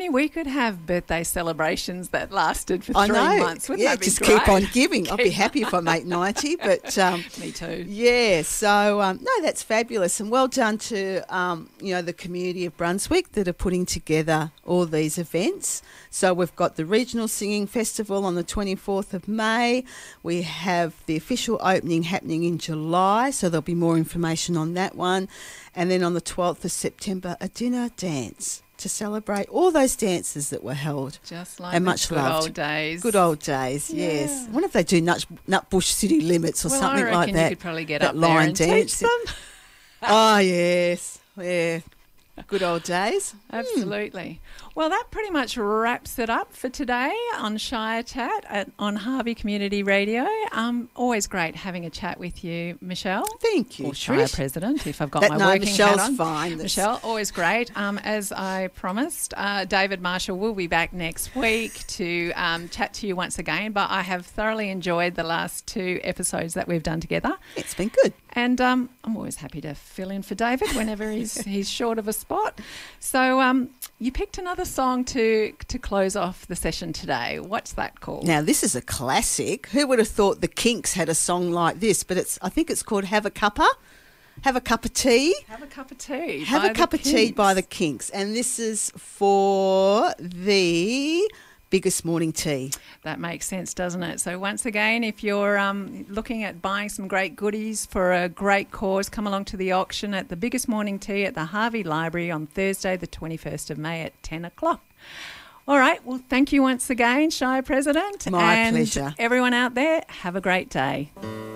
only we could have birthday celebrations that lasted for 3 months. Wouldn't that be just great? keep on giving. I'd be happy if I make 90, but Me too. yeah. So no, that's fabulous, and well done to the community of Brunswick that are putting together all these events. So we've got the Regional Singing Festival on the 24th of May. We have the official opening happening in July, so there'll be more information on that one. And then on the 12th of September, a dinner dance to celebrate all those dances that were held. Just like and the much good loved. old days. Good old days, yes. I wonder if they do Nutbush City Limits or something I like reckon that. you could probably get that up there line and dance. teach them. Oh, yes. Yeah. Good old days. Absolutely. Well, that pretty much wraps it up for today on Shire Chat on Harvey Community Radio. Always great having a chat with you, Michelle. Thank you, Or Shire Trish. President, if I've got my working Michelle's hat on. fine. Michelle, always great. As I promised, David Marshall will be back next week to chat to you once again, but I have thoroughly enjoyed the last 2 episodes that we've done together. It's been good. And I'm always happy to fill in for David whenever he's short of a spot. So you picked another song to close off the session today. What's that called? Now, this is a classic. Who would have thought the Kinks had a song like this? But I think it's called Have a Cuppa. Have a Cup of Tea. Have a Cup of Tea. Have a Cup of Tea by the Kinks. And this is for the Biggest Morning Tea. That makes sense, doesn't it? So once again, if you're looking at buying some great goodies for a great cause, come along to the auction at the Biggest Morning Tea at the Harvey Library on Thursday, the 21st of May at 10 o'clock. All right. Well, thank you once again, Shire President. My pleasure. Everyone out there, have a great day.